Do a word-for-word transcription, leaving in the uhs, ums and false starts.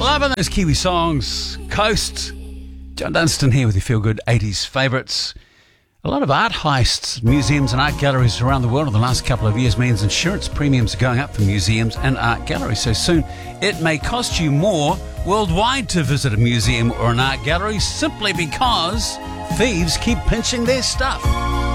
Loving those Kiwi songs. Coast. John Dunstan here with your feel-good eighties favourites. A lot of art heists, museums and art galleries around the world in the last couple of years means insurance premiums are going up for museums and art galleries. So soon it may cost you more worldwide to visit a museum or an art gallery simply because thieves keep pinching their stuff.